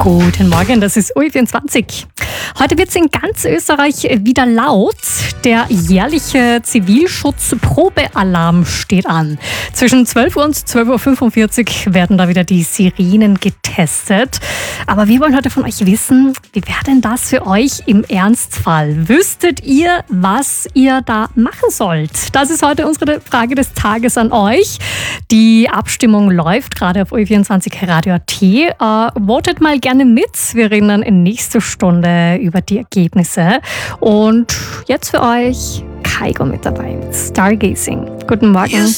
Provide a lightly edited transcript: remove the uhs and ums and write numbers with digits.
Guten Morgen, das ist UI24. Heute wird es in ganz Österreich wieder laut. Der jährliche Zivilschutz-Probealarm steht an. Zwischen 12 Uhr und 12.45 Uhr werden da wieder die Sirenen getestet. Aber wir wollen heute von euch wissen, wie wäre denn das für euch im Ernstfall? Wüsstet ihr, was ihr da machen sollt? Das ist heute unsere Frage des Tages an euch. Die Abstimmung läuft gerade auf UI24 Radio.at. Votet mal gerne mit. Wir reden dann in nächster Stunde über die Ergebnisse. Und jetzt für euch Kaigo mit dabei mit Stargazing. Guten Morgen.